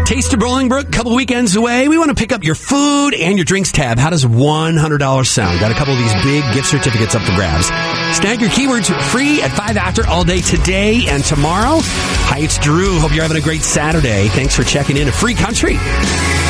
Taste of Bolingbrook, a couple weekends away. We want to pick up your food and your drinks tab. How does $100 sound? Got a couple of these big gift certificates up for grabs. Snag your keywords free at 5 after all day today and tomorrow. Hi, it's Drew. Hope you're having a great Saturday. Thanks for checking in. A free country.